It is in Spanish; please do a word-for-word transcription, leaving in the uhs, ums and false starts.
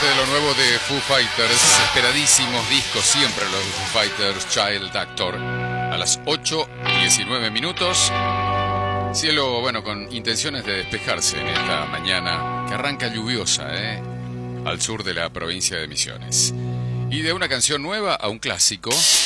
de lo nuevo de Foo Fighters, esperadísimos discos siempre los de Foo Fighters, Child Actor, a las ocho y diecinueve minutos. Cielo, bueno, con intenciones de despejarse en esta mañana que arranca lluviosa, ¿eh? Al sur de la provincia de Misiones. Y de una canción nueva a un clásico,